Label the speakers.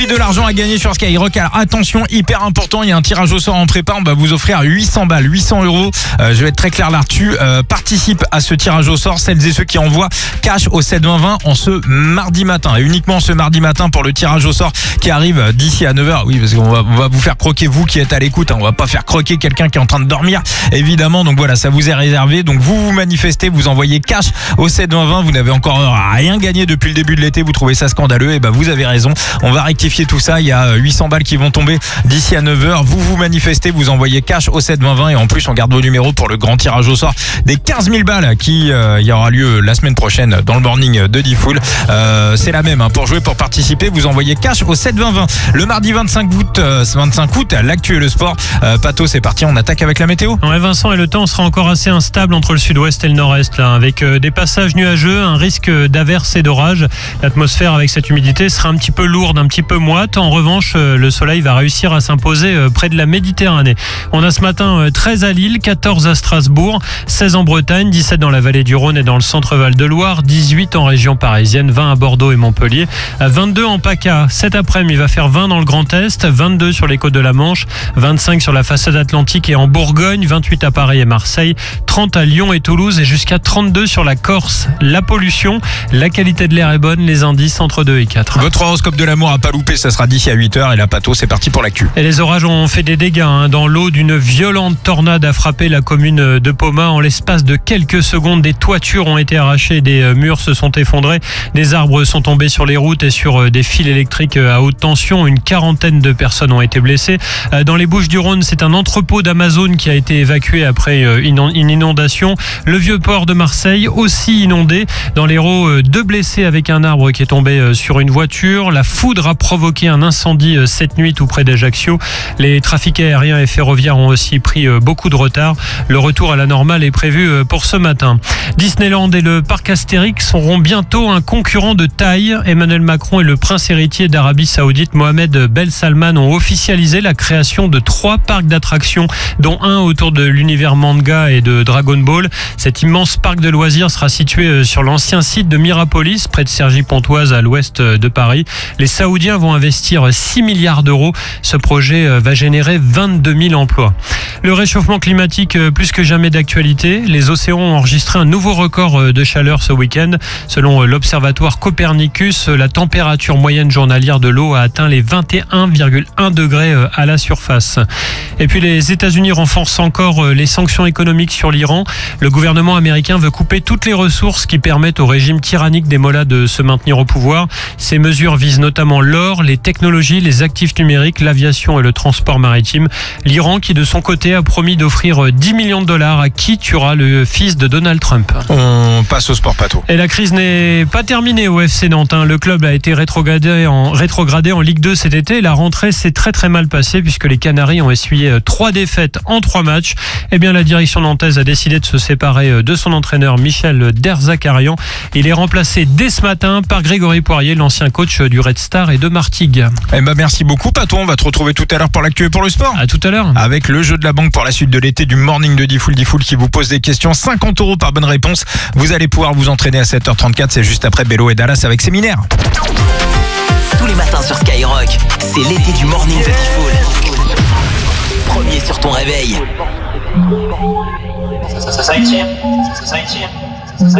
Speaker 1: De l'argent à gagner sur Skyrock. Alors attention, hyper important, il y a un tirage au sort en prépa. On va vous offrir 800 balles, 800 euros. Je vais être très clair là-dessus. Participe à ce tirage au sort celles et ceux qui envoient cash au 7-20-20 en ce mardi matin. Et uniquement ce mardi matin pour le tirage au sort qui arrive d'ici à 9h. Oui, parce qu'on va vous faire croquer vous qui êtes à l'écoute. On va pas faire croquer quelqu'un qui est en train de dormir, évidemment. Donc voilà, ça vous est réservé. Donc vous manifestez, vous envoyez cash au 7-20-20. Vous n'avez encore rien gagné depuis le début de l'été. Vous trouvez ça scandaleux. Et ben vous avez raison. On va rectifier tout ça. Il y a 800 balles qui vont tomber d'ici à 9h. Vous manifestez, vous envoyez cash au 7-20-20 et en plus on garde vos numéros pour le grand tirage au sort des 15 000 balles qui y aura lieu la semaine prochaine dans le morning de Diffoul. C'est la même pour jouer, pour participer, vous envoyez cash au 7-20-20. Le mardi 25 août, l'actu et le sport. Pato, c'est parti, on attaque avec la météo.
Speaker 2: Ouais, Vincent, et le temps sera encore assez instable entre le sud-ouest et le nord-est là, avec des passages nuageux, un risque d'averses et d'orages. L'atmosphère avec cette humidité sera un petit peu lourde, un petit peu moite. En revanche, le soleil va réussir à s'imposer près de la Méditerranée. On a ce matin 13 à Lille, 14 à Strasbourg, 16 en Bretagne, 17 dans la vallée du Rhône et dans le centre Val-de-Loire, 18 en région parisienne, 20 à Bordeaux et Montpellier, 22 en PACA. Cet après-midi, il va faire 20 dans le Grand Est, 22 sur les côtes de la Manche, 25 sur la façade atlantique et en Bourgogne, 28 à Paris et Marseille, 30 à Lyon et Toulouse et jusqu'à 32 sur la Corse. La pollution, la qualité de l'air est bonne, les indices entre 2 et 4.
Speaker 1: Votre horoscope de l'amour à pas louper, ça sera d'ici à 8h et la Pato, c'est parti pour l'actu.
Speaker 2: Et les orages ont fait des dégâts dans l'eau d'une violente tornade a frappé la commune de Poma. En l'espace de quelques secondes, des toitures ont été arrachées, des murs se sont effondrés, des arbres sont tombés sur les routes et sur des fils électriques à haute tension. Une quarantaine de personnes ont été blessées. Dans les Bouches-du-Rhône, c'est un entrepôt d'Amazon qui a été évacué après une inondation. Le Vieux-Port de Marseille aussi inondé. Dans l'Hérault, 2 blessés avec un arbre qui est tombé sur une voiture. La foudre a provoqué un incendie cette nuit tout près d'Ajaccio. Les trafics aériens et ferroviaires ont aussi pris beaucoup de retard. Le retour à la normale est prévu pour ce matin. Disneyland et le parc Astérix auront bientôt un concurrent de taille. Emmanuel Macron et le prince héritier d'Arabie Saoudite, Mohamed Ben Salman, ont officialisé la création de 3 parcs d'attractions, dont un autour de l'univers manga et de Dragon Ball. Cet immense parc de loisirs sera situé sur l'ancien site de Mirapolis, près de Cergy-Pontoise, à l'ouest de Paris. Les Saoudiens vont investir 6 milliards d'euros. Ce projet va générer 22 000 emplois. Le réchauffement climatique plus que jamais d'actualité. Les océans ont enregistré un nouveau record de chaleur ce week-end. Selon l'observatoire Copernicus, la température moyenne journalière de l'eau a atteint les 21,1 degrés à la surface. Et puis les États-Unis renforcent encore les sanctions économiques sur l'Iran. Le gouvernement américain veut couper toutes les ressources qui permettent au régime tyrannique des mollahs de se maintenir au pouvoir. Ces mesures visent notamment l'or, les technologies, les actifs numériques, l'aviation et le transport maritime. L'Iran qui de son côté a promis d'offrir 10 millions de dollars à qui tuera le fils de Donald Trump.
Speaker 1: On passe au sport, Pato.
Speaker 2: Et la crise n'est pas terminée au FC Nantes. Le club a été rétrogradé en Ligue 2 cet été. La rentrée s'est très mal passée puisque les Canaries ont essuyé 3 défaites en 3 matchs. Eh bien, la direction nantaise a décidé de se séparer de son entraîneur Michel Derzakarian. Il est remplacé dès ce matin par Grégory Poirier, l'ancien coach du Red Star et de Martigues.
Speaker 1: Eh ben, merci beaucoup, Pato. On va te retrouver tout à l'heure pour l'actu et pour le sport.
Speaker 2: À tout à l'heure.
Speaker 1: Avec le jeu de la banque pour la suite de l'été du morning de Diffoul qui vous pose des questions. 50 € par bonne réponse. Vous allez pouvoir vous entraîner à 7h34. C'est juste après Bello et Dallas avec Séminaire.
Speaker 3: Tous les matins sur Skyrock, c'est l'été du morning de Diffoul. Premier sur ton réveil.
Speaker 4: Ça étire.